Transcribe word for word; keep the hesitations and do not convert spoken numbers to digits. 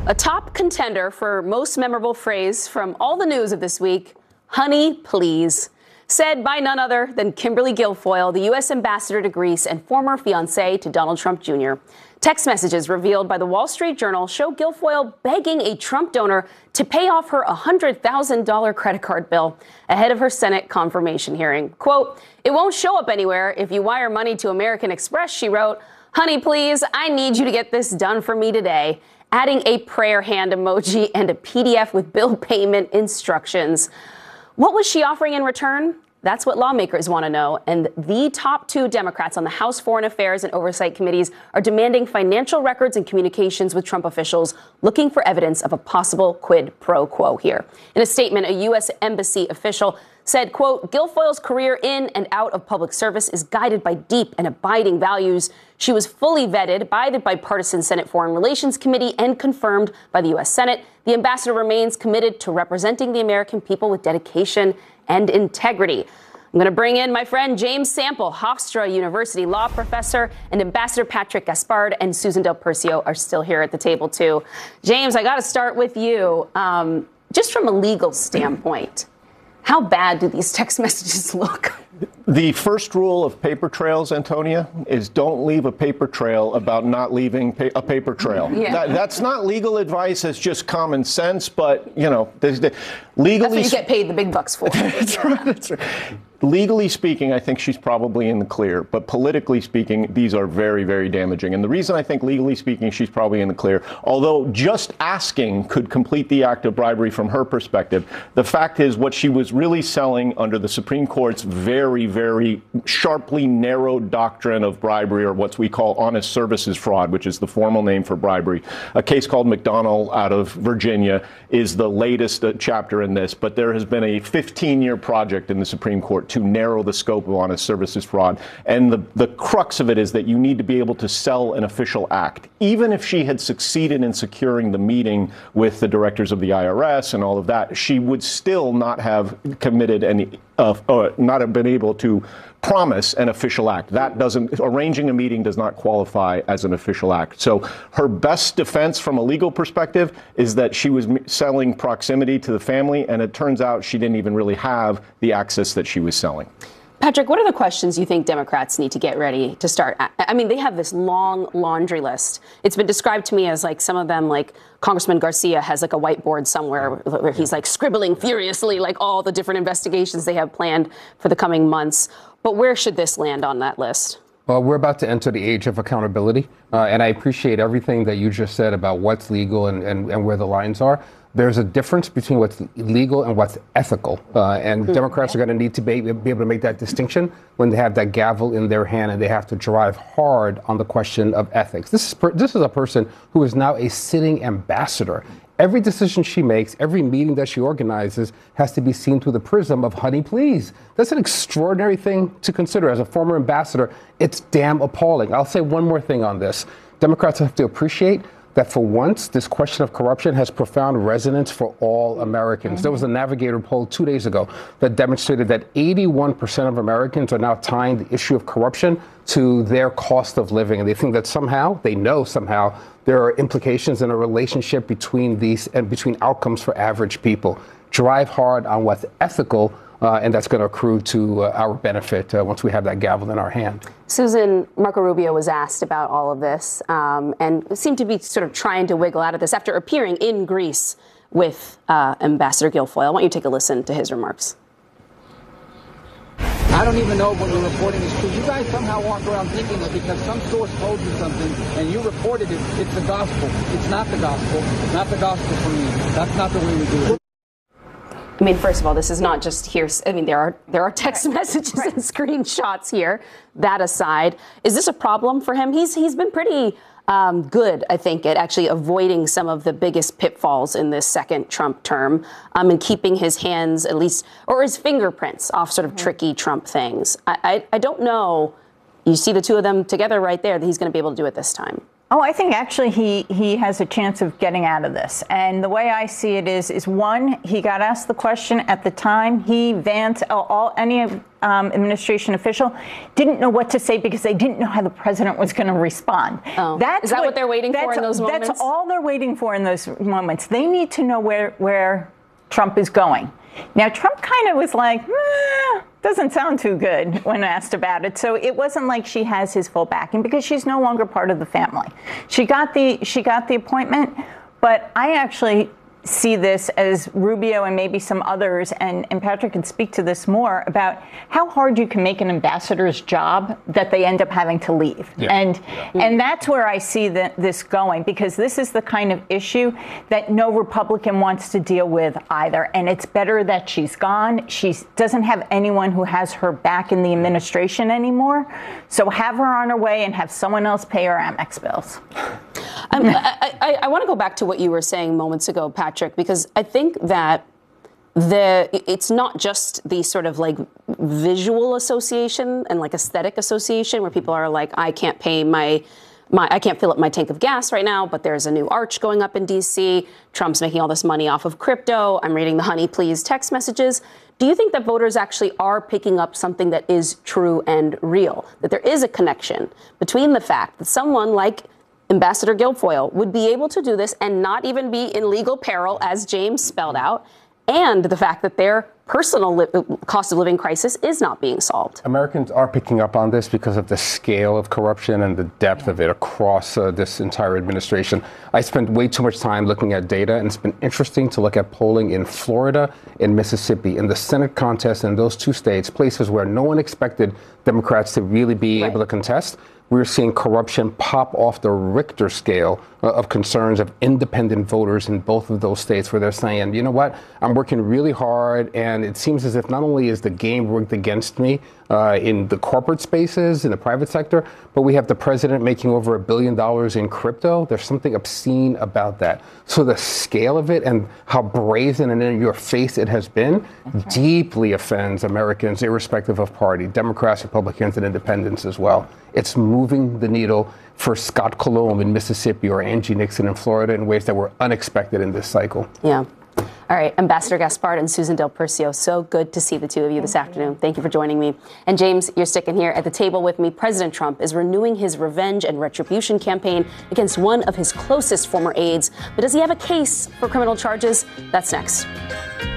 A top contender for most memorable phrase from all the news of this week, honey, please, said by none other than Kimberly Guilfoyle, the U S ambassador to Greece and former fiancé to Donald Trump Junior Text messages revealed by the Wall Street Journal show Guilfoyle begging a Trump donor to pay off her one hundred thousand dollars credit card bill ahead of her Senate confirmation hearing. Quote, "It won't show up anywhere if you wire money to American Express," she wrote. "Honey, please, I need you to get this done for me today," adding a prayer hand emoji and a P D F with bill payment instructions. What was she offering in return? That's what lawmakers want to know. And the top two Democrats on the House Foreign Affairs and Oversight Committees are demanding financial records and communications with Trump officials, looking for evidence of a possible quid pro quo here. In a statement, a U S embassy official said, quote, "Guilfoyle's career in and out of public service is guided by deep and abiding values. She was fully vetted by the bipartisan Senate Foreign Relations Committee and confirmed by the U S Senate. The ambassador remains committed to representing the American people with dedication and integrity." I'm going to bring in my friend James Sample, Hofstra University law professor, and Ambassador Patrick Gaspard and Susan Del Percio are still here at the table, too. James, I got to start with you. Um, just from a legal standpoint, how bad do these text messages look? The first rule of paper trails, Antonia, is don't leave a paper trail about not leaving pa- a paper trail. Yeah. That, that's not legal advice. It's just common sense. But, you know, there's the, legally. That's what you get paid the big bucks for. That's right. That's right. Legally speaking, I think she's probably in the clear. But politically speaking, these are very, very damaging. And the reason I think legally speaking, she's probably in the clear, although just asking could complete the act of bribery from her perspective, the fact is what she was really selling under the Supreme Court's very, very sharply narrowed doctrine of bribery, or what we call honest services fraud, which is the formal name for bribery. A case called McDonnell out of Virginia is the latest uh, chapter in this. But there has been a fifteen-year project in the Supreme Court to narrow the scope of honest services fraud. And the, the crux of it is that you need to be able to sell an official act. Even if she had succeeded in securing the meeting with the directors of the I R S and all of that, she would still not have committed any, uh, uh, not have been able to promise an official act. That doesn't, arranging a meeting does not qualify as an official act. So her best defense from a legal perspective is that she was selling proximity to the family, and it turns out she didn't even really have the access that she was selling. Patrick, what are the questions you think Democrats need to get ready to start? I mean, they have this long laundry list. It's been described to me as like some of them, like Congressman Garcia has like a whiteboard somewhere where he's like scribbling furiously, like all the different investigations they have planned for the coming months. But where should this land on that list? Well, we're about to enter the age of accountability. Uh, and I appreciate everything that you just said about what's legal and, and, and where the lines are. There's a difference between what's legal and what's ethical. Uh, and mm-hmm. Democrats are going to need to be, be able to make that distinction when they have that gavel in their hand and they have to drive hard on the question of ethics. This is, per, this is a person who is now a sitting ambassador. Every decision she makes, every meeting that she organizes has to be seen through the prism of honey, please. That's an extraordinary thing to consider. As a former ambassador, it's damn appalling. I'll say one more thing on this. Democrats have to appreciate that for once, this question of corruption has profound resonance for all Americans. Mm-hmm. There was a Navigator poll two days ago that demonstrated that eighty-one percent of Americans are now tying the issue of corruption to their cost of living. And they think that somehow, they know somehow, there are implications in a relationship between these and between outcomes for average people. Drive hard on what's ethical, uh, and that's going to accrue to uh, our benefit uh, once we have that gavel in our hand. Susan, Marco Rubio was asked about all of this um, and seemed to be sort of trying to wiggle out of this after appearing in Greece with uh, Ambassador Guilfoyle. I want you to take a listen to his remarks. I don't even know what you're reporting is true. You guys somehow walk around thinking that because some source told you something and you reported it, it's the gospel. It's not the gospel. Not the gospel for me. That's not the way we do it. I mean, first of all, this is not just here. I mean, there are there are text right. messages right. and screenshots here. That aside, is this a problem for him? He's he's been pretty um, good, I think, at actually avoiding some of the biggest pitfalls in this second Trump term um, and keeping his hands at least, or his fingerprints off sort of mm-hmm. tricky Trump things. I, I I don't know. You see the two of them together right there that he's going to be able to do it this time. Oh, I think actually he, he has a chance of getting out of this. And the way I see it is, is one, he got asked the question at the time. He, Vance, all, all any um, administration official didn't know what to say because they didn't know how the president was going to respond. Oh. That's Is that what, what they're waiting for in those moments? That's all they're waiting for in those moments. They need to know where, where Trump is going. Now, Trump kind of was like, eh, doesn't sound too good when asked about it. So it wasn't like she has his full backing because she's no longer part of the family. She got the she got the appointment, but I actually see this as Rubio and maybe some others, and, and Patrick can speak to this more, about how hard you can make an ambassador's job that they end up having to leave. Yeah. And yeah. and that's where I see the, this going, because this is the kind of issue that no Republican wants to deal with either. And it's better that she's gone. She doesn't have anyone who has her back in the administration anymore. So have her on her way and have someone else pay her Amex bills. Um, I, I, I want to go back to what you were saying moments ago, Patrick, because I think that the it's not just the sort of like visual association and like aesthetic association where people are like, I can't pay my my I can't fill up my tank of gas right now, but there's a new arch going up in D C. Trump's making all this money off of crypto. I'm reading the honey please text messages. Do you think that voters actually are picking up something that is true and real, that there is a connection between the fact that someone like Ambassador Guilfoyle would be able to do this and not even be in legal peril, as James spelled out, and the fact that their personal li- cost of living crisis is not being solved? Americans are picking up on this because of the scale of corruption and the depth of it across uh, this entire administration. I spent way too much time looking at data, and it's been interesting to look at polling in Florida and Mississippi, in the Senate contest in those two states, places where no one expected Democrats to really be right. able to contest. We're seeing corruption pop off the Richter scale uh, of concerns of independent voters in both of those states, where they're saying, you know what, I'm working really hard, and it seems as if not only is the game rigged against me uh, in the corporate spaces, in the private sector, but we have the president making over a billion dollars in crypto. There's something obscene about that. So the scale of it and how brazen and in your face it has been right. deeply offends Americans, irrespective of party, Democrats, Republicans, and independents as well. It's moving the needle for Scott Colomb in Mississippi or Angie Nixon in Florida in ways that were unexpected in this cycle. Yeah. All right, Ambassador Gaspard and Susan Del Percio, so good to see the two of you this afternoon. Thank you for joining me. And James, you're sticking here at the table with me. President Trump is renewing his revenge and retribution campaign against one of his closest former aides. But does he have a case for criminal charges? That's next.